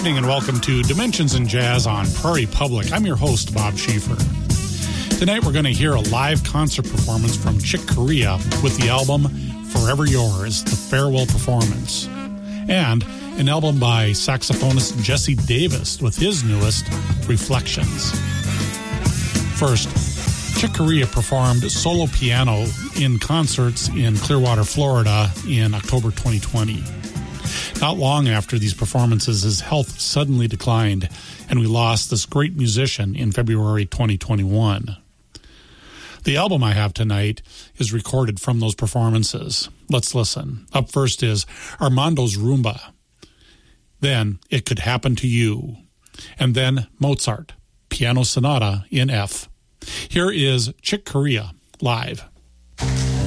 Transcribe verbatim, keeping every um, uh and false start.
evening and welcome to Dimensions in Jazz on Prairie Public. I'm your host, Bob Schieffer. Tonight we're going to hear a live concert performance from Chick Corea with the album Forever Yours, the farewell performance, and an album by saxophonist Jesse Davis with his newest, Reflections. First, Chick Corea performed solo piano in concerts in Clearwater, Florida in October twenty twenty. Not long after these performances, his health suddenly declined, and we lost this great musician in February twenty twenty-one. The album I have tonight is recorded from those performances. Let's listen. Up first is Armando's Rumba. Then It Could Happen to You. And then Mozart, Piano Sonata in F. Here is Chick Corea live.